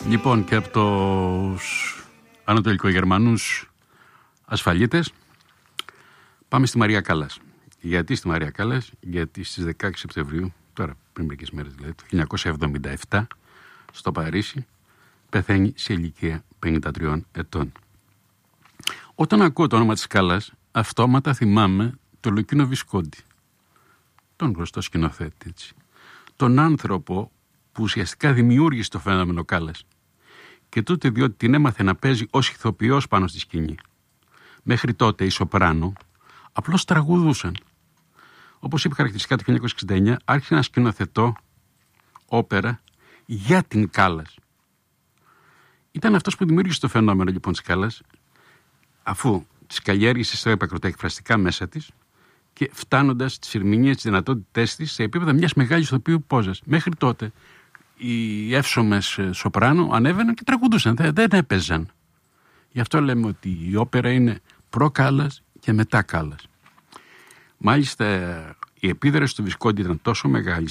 Λοιπόν, και από τους ανατολικογερμανούς ασφαλίτες πάμε στη Μαρία Κάλλας. Γιατί στη Μαρία Κάλλας? Γιατί στις 16 Σεπτεμβρίου, τώρα πριν μερικές μέρες δηλαδή, το 1977, στο Παρίσι, πεθαίνει σε ηλικία 53 ετών. Όταν ακούω το όνομα της Κάλλας, αυτόματα θυμάμαι το Λουκίνο Βισκόντι, τον γνωστό σκηνοθέτη, έτσι. Τον άνθρωπο που ουσιαστικά δημιούργησε το φαινόμενο Κάλλας. Και τότε διότι την έμαθε να παίζει ως ηθοποιός πάνω στη σκηνή. Μέχρι τότε οι σοπράνο απλώς τραγουδούσαν. Όπως είπε χαρακτηριστικά το 1969, άρχισε να σκηνοθετώ όπερα για την Κάλλας. Ήταν αυτός που δημιούργησε το φαινόμενο λοιπόν της Κάλλας, αφού τις καλλιέργησε στο έπακρο τα εκφραστικά μέσα της και φτάνοντας τις ερμηνείες, τις δυνατότητές της σε επίπεδα μιας μεγάλης ηθοποιού πόζας. Μέχρι τότε οι εύσωμες σοπράνο ανέβαιναν και τραγουδούσαν, δεν έπαιζαν. Γι' αυτό λέμε ότι η όπερα είναι προ-Κάλλας και μετά Κάλλας. Μάλιστα η επίδραση του Βισκόντι ήταν τόσο μεγάλη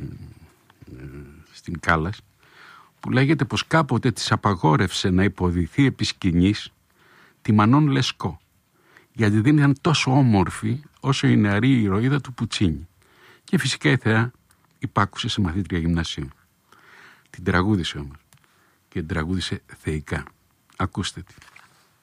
στην Κάλλας, που λέγεται πως κάποτε της απαγόρευσε να υποδηθεί επί σκηνής τη Μανών Λεσκό, γιατί δεν ήταν τόσο όμορφη όσο η νεαρή ηρωίδα του Πουτσίνι. Και φυσικά η θεά υπάκουσε σε μαθήτρια γυμνασίου. Την τραγούδισε όμως και την τραγούδισε θεϊκά. Ακούστε τη.